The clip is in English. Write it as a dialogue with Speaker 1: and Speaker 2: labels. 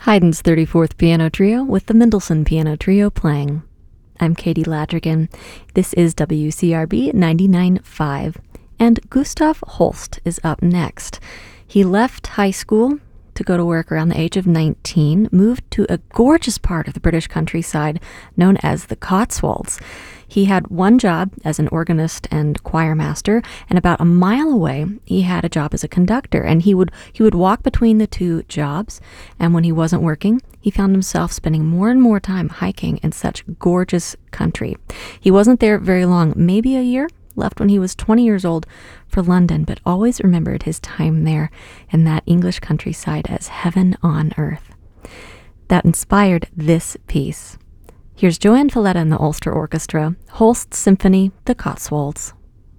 Speaker 1: Haydn's 34th Piano Trio with the Mendelssohn Piano Trio playing. I'm Katie Ladrigan. This is WCRB 99.5, and Gustav Holst is up next. He left high school to go to work around the age of 19, moved to a gorgeous part of the British countryside known as the Cotswolds. He had one job as an organist and choir master, and about a mile away, he had a job as a conductor, and he would walk between the two jobs, and when he wasn't working, he found himself spending more and more time hiking in such gorgeous country. He wasn't there very long, maybe a year, left when he was 20 years old for London, but always remembered his time there in that English countryside as heaven on earth. That inspired this piece. Here's Joanne Falletta and the Ulster Orchestra, Holst's Symphony, The Cotswolds.